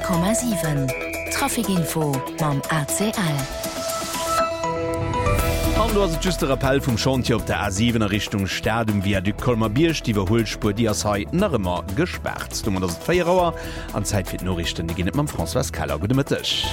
100,7 Trafikinfo mam ACL. Du hast just der Appell vom Chantier op der A7er Richtung Stadium via du Kolmerbiersch die Hulspur die nach immer gesperrt. Du das Feierauer an Zeit für Norrichten die man François Keller Gutemittech.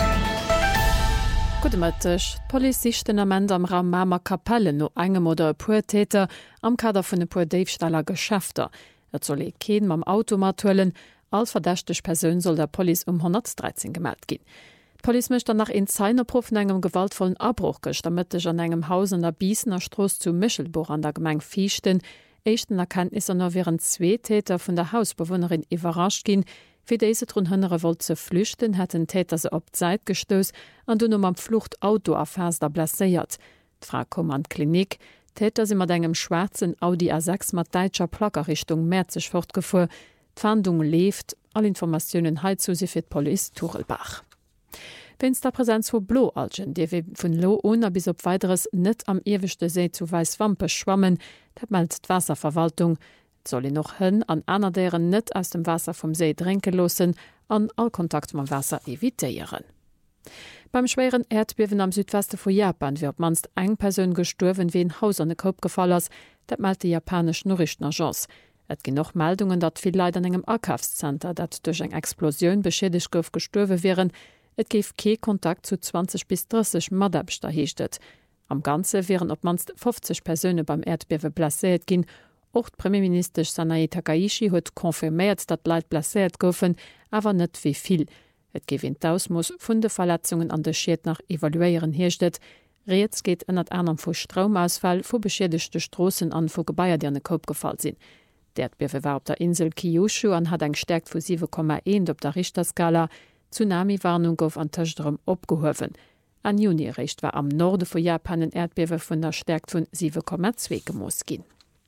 Gutemittech. Polizisten am Ende am Raum Mamer Kapelle no engem oder Puertäter am Kader vun de Puer Davestaller Geschäfter. Et soll keen mam Automatuellen als verdächtech Persön soll der Poli 113 gemeldt gin. Poli mecht dann nach in seiner Profen engem gewaltvollen Abbruch gecht, damitch an engem Haus an der Biesener Stroß zu Michelbuch an der Gemeng fichten. Echten Erkenntnisse nur wären 2 Täter vun der Hausbewohnerin überrascht gin, fir déise run hënnere wollt ze flüchten, hätten Täter se op Zeit gestös an du am Fluchtauto afäster blaséiert. D'Frau Kommand Klinik, Täter si mat engem schwarzen Audi A6 mat deitscher Placker Richtung Merzig fortgefu. D'Fahndung left, all Informationen heitzusi fir d'Poli Tuchelbach. Wenns der Präsenz vu Bloalgen, die wir vun Lo ohne bis op weiteres net am ewichte See zu Weißwampe schwammen, dat meldt d'Wasserverwaltung, soll noch hën an einer deren net aus dem Wasser vom See drinke losen, an all Kontakt mit Wasser evitieren. Beim schweren Erdbeben am Südweste vu Japan wird manst eng Person gestorven wie ein Haus an den Kopf gefallen ist, dat meldt die japanisch Nachrichtenagence. Et gin noch Meldungen, dat viel Leid an engem Einkaufscenter, dat durch eng Explosion beschädigt gouf gestorven wären. Et gef ke Kontakt zu 20 bis 30 Madabster hechtet. Am Ganze wären op manst 50 Persöne beim Erdbewe blasiert gin. Och Premierminister Sanae Takaishi huet konfirmiert, dat Leiit blasiert goufen, awer net wie viel. Et gewinnt Ausmus vun de Verletzungen an de Schiet nach evaluieren herchtet. Reets geht ënnert anderem vu Stromausfall vu beschädigchte Strossen an vu Gebaier die an den Kopf gefallen sinn. Der Erdbewe war op der Insel Kyushu an hat eng stärkt vu 7,1 op der Richterskala. Tsunami-Warnung gouf an Tëchterem opgehowen. An Junirecht war am Norde vu Japan en Erdbewe vun der Stärk vun 7,2 gemoos ginn.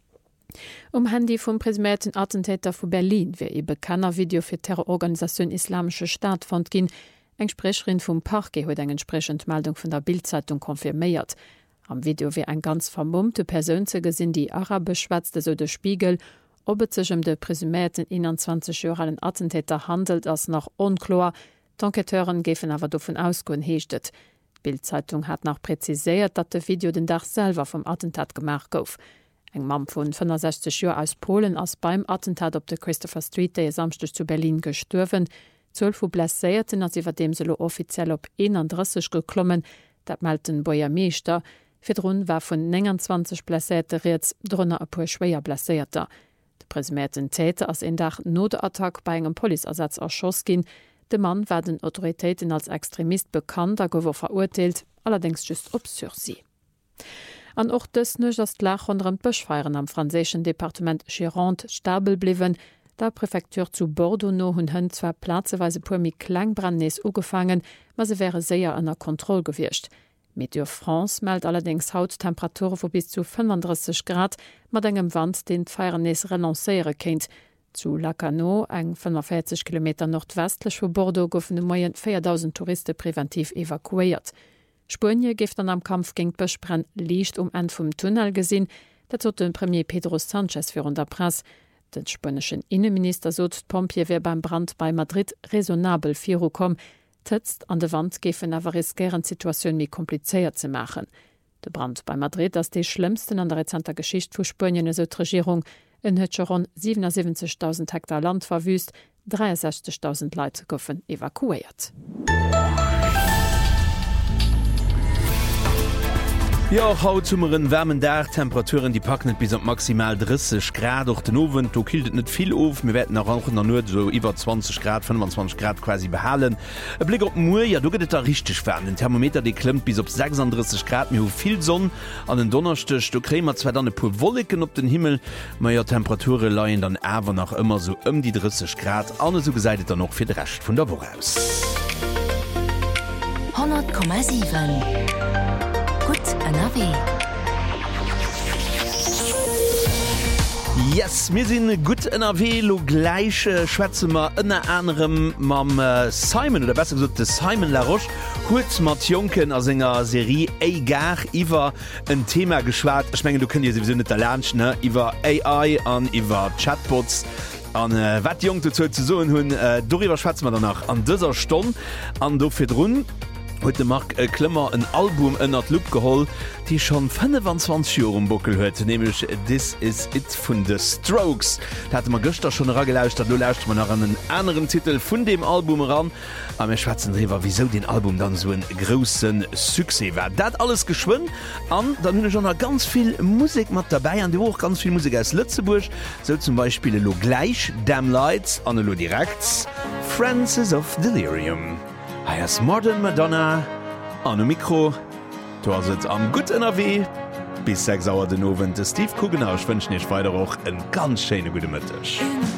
Handy vum presumierten Attentäter vu Berlin, wie e bekanner Video fir Terrororganisationun Islamsche Staat fand ginn, eng Sprecherin vum Parke huet eng entsprechend Meldung vun der Bildzeitung konfirméiert. Am Video wie eng ganz vermummte Persoun ze gesinn, die arabisch schwätzte so de Spiegel, ob et sech de presumierten 21-jährigen Attentäter handelt ass nach unklar. D'Enquêteuren gefen awer davon ausgoen heechtet. Bildzeitung hat nach präziséiert, dat de Video den Dach selber vom Attentat gemacht gouf. Eng Mann vun 65 Jahren aus Polen ass beim Attentat op de Christopher Street Day samstech zu Berlin gestorven. 12 vu blesséierten as iwwer dem selo offiziell op 31 geklommen, dat meldten Boier Meester. Firrun war vun 29 blesséierte Reets drnner a puer schwéier blesséierter. De presumierten Täter ass en Dach Notattack bei engem Polizersatz erschoss ginn. De Mann war den Autoritäten als Extremist bekannt, a gower verurteilt, allerdings just op Sursis. An och des nech as Lach onderm Bëchfeieren am franzéschen Departement Gironde stabel bliwen, der Präfektur zu Bordeaux no hunn hën zwar plazeweise puermi Klangbrandnees ugefangen, ma se wäre séier ënner Kontroll gewircht. Météo France meldt allerdings haut Temperaturen vu bis zu 35 Grad, mat engem Wand den d'Feiernees relancéiere kéint. Zu Lacanau, eng 45 km nordwestlech vu Bordeaux goufen de moien 4.000 Touristen präventiv evakuiert. Spurnie gift an am Kampf géint Bëchbrenn liicht end vum Tunnel gesinn, dat zot den Premier Pedro Sanchez fir der Press. Den spënneschen Innenminister sot d'Pompier wär beim Brand bei Madrid raisonabel viru kom, tëtzt an de Wand gefen awer riskieren Situationun mi kompliceéiert ze machen. De Brand bei Madrid ass de schlimmsten an der rezenter Geschicht vu Spurien eso Regierung, en huet rund 77.000 Hektar Land verwüst, 63.000 Leiit goffen evakuiert. Ja, haut zummeren wärmen der Temperaturen die packen bis op maximal 30 Grad durch den Ofen, du kildet net viel auf, mir werden auch nur so über 20 Grad 25 Grad quasi behalen. Blick op Mu, ja du gehtt da richtig fern. Den Thermometer die klimmt bis op 36 Grad mir viel Sonne an den Donnerstech, du krämer zwei dann pur Wolken op den Himmel, meier Temperature leiien dann aber noch immer so die 30 Grad, an so geseitet dann noch für den Rest von der Woche aus. 100,7 Gut NRW. Yes, mir sinn gut NRW lo gleiche Schwätzemer ënner anderem mam Simon oder besser gesagt de Simon Laroche kurz mat Jonken a enger Serie Egar iwwer ein Thema geschwart. Ich meine, du könnt dir sowieso net lernen, ne? Iwer AI an iwwer Chatbots. an wat Jung zu so hunn darüber schwätzen wir danach an dieser Stunde an dofir run. Heute mag Klemmer ein Album ënnert Loop geholl, die schon 25 Jahre im Buckel hört, nämlich This Is It von The Strokes. Da hatte man gestern schon gelauscht, da lauscht man nach einen anderen Titel von dem Album ran. Aber wir schwätzen drüber, wieso den Album dann so einen großen Succès war. Das alles geschwind. Und dann habe ich schon noch ganz viel Musik mit dabei, und auch ganz viel Musik aus Lützeburg. So zum Beispiel lo gleich Damn Lights, und lo direkt Frances of Delirium. Heiers Modern Madonna an dem Mikro, du hast am gut NRW bis 6 Uhr den Abend. Steve Kugenausch wünscht nicht weiter auch ein ganz schöne gute Mittag.